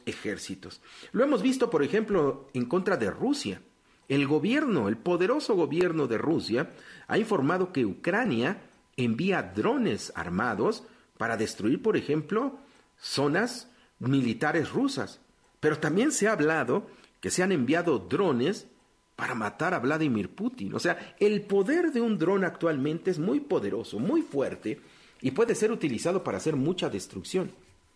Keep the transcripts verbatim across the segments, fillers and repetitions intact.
ejércitos. Lo hemos visto, por ejemplo, en contra de Rusia. El gobierno, el poderoso gobierno de Rusia, ha informado que Ucrania envía drones armados para destruir, por ejemplo, zonas militares rusas. Pero también se ha hablado que se han enviado drones para matar a Vladimir Putin. O sea, el poder de un dron actualmente es muy poderoso, muy fuerte, y puede ser utilizado para hacer mucha destrucción.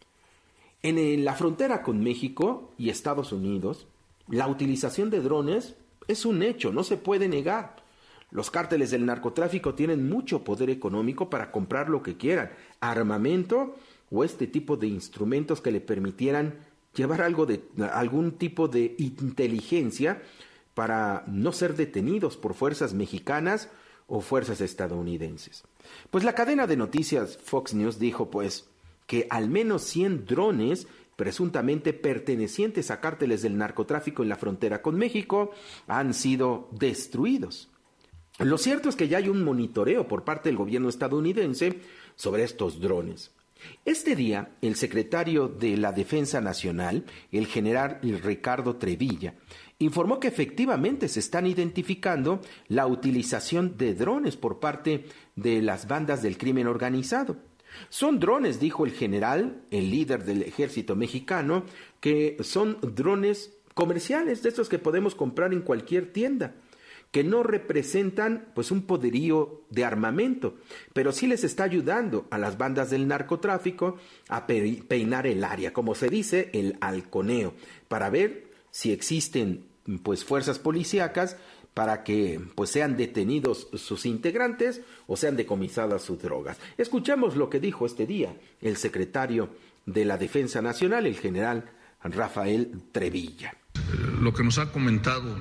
En la frontera con México y Estados Unidos, la utilización de drones es un hecho, no se puede negar. Los cárteles del narcotráfico tienen mucho poder económico para comprar lo que quieran, armamento o este tipo de instrumentos que le permitieran llevar algo de, algún tipo de inteligencia para no ser detenidos por fuerzas mexicanas o fuerzas estadounidenses. Pues la cadena de noticias Fox News dijo pues que al menos cien drones presuntamente pertenecientes a cárteles del narcotráfico en la frontera con México han sido destruidos. Lo cierto es que ya hay un monitoreo por parte del gobierno estadounidense sobre estos drones. Este día, el secretario de la Defensa Nacional, el general Ricardo Trevilla, informó que efectivamente se están identificando la utilización de drones por parte de las bandas del crimen organizado. Son drones, dijo el general, el líder del ejército mexicano, que son drones comerciales, de estos que podemos comprar en cualquier tienda, que no representan pues un poderío de armamento, pero sí les está ayudando a las bandas del narcotráfico a pe- peinar el área, como se dice, el halconeo, para ver si existen pues fuerzas policíacas para que pues sean detenidos sus integrantes o sean decomisadas sus drogas. Escuchemos lo que dijo este día el secretario de la Defensa Nacional, el general Rafael Trevilla. Lo que nos ha comentado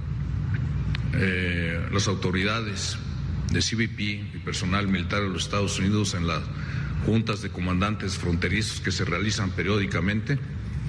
eh, las autoridades de C B P y personal militar de los Estados Unidos en las juntas de comandantes fronterizos que se realizan periódicamente,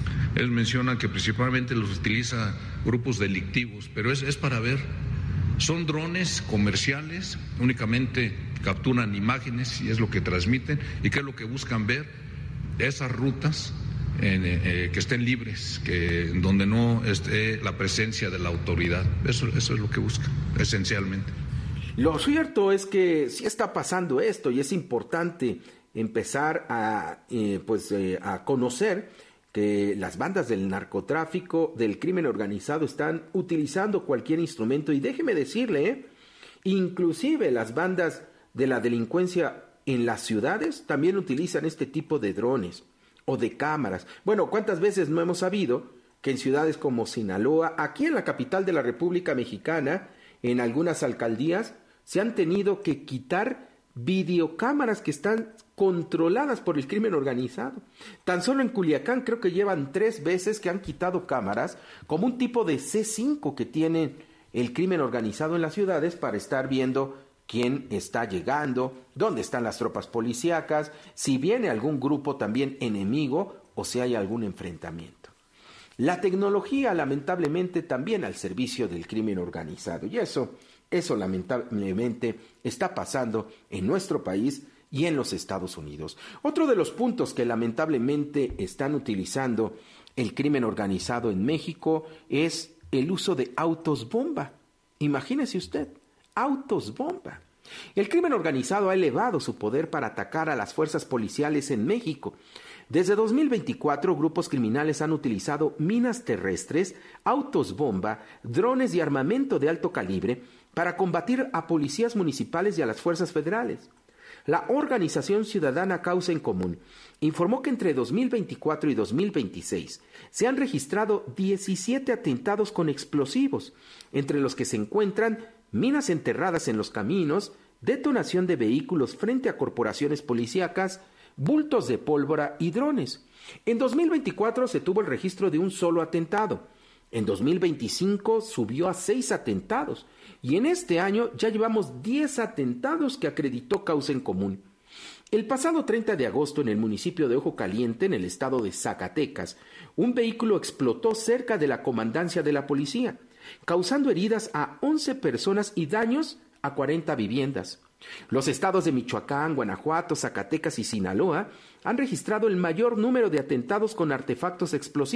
él menciona que principalmente los utiliza grupos delictivos, pero es, es para ver, son drones comerciales, únicamente capturan imágenes y es lo que transmiten, y qué es lo que buscan ver, esas rutas en, eh, que estén libres, que donde no esté la presencia de la autoridad, eso, eso es lo que buscan, esencialmente. Lo cierto es que sí está pasando esto y es importante empezar a, eh, pues, eh, a conocer que las bandas del narcotráfico, del crimen organizado, están utilizando cualquier instrumento. Y déjeme decirle, ¿eh? inclusive las bandas de la delincuencia en las ciudades también utilizan este tipo de drones o de cámaras. Bueno, ¿cuántas veces no hemos sabido que en ciudades como Sinaloa, aquí en la capital de la República Mexicana, en algunas alcaldías, se han tenido que quitar videocámaras que están controladas por el crimen organizado? Tan solo en Culiacán creo que llevan tres veces que han quitado cámaras como un tipo de C cinco que tiene el crimen organizado en las ciudades para estar viendo quién está llegando, dónde están las tropas policíacas, si viene algún grupo también enemigo o si hay algún enfrentamiento. La tecnología lamentablemente también al servicio del crimen organizado y eso, eso lamentablemente está pasando en nuestro país y en los Estados Unidos. Otro de los puntos que lamentablemente están utilizando el crimen organizado en México es el uso de autos bomba. Imagínese usted, autos bomba. El crimen organizado ha elevado su poder para atacar a las fuerzas policiales en México. Desde dos mil veinticuatro, grupos criminales han utilizado minas terrestres, autos bomba, drones y armamento de alto calibre para combatir a policías municipales y a las fuerzas federales. La organización ciudadana Causa en Común informó que entre dos mil veinticuatro y dos mil veintiséis se han registrado diecisiete atentados con explosivos, entre los que se encuentran minas enterradas en los caminos, detonación de vehículos frente a corporaciones policíacas, bultos de pólvora y drones. En dos mil veinticuatro se tuvo el registro de un solo atentado. En dos mil veinticinco subió a seis atentados y en este año ya llevamos diez atentados que acreditó Causa en Común. El pasado treinta de agosto en el municipio de Ojo Caliente, en el estado de Zacatecas, un vehículo explotó cerca de la comandancia de la policía, causando heridas a once personas y daños a cuarenta viviendas. Los estados de Michoacán, Guanajuato, Zacatecas y Sinaloa han registrado el mayor número de atentados con artefactos explosivos.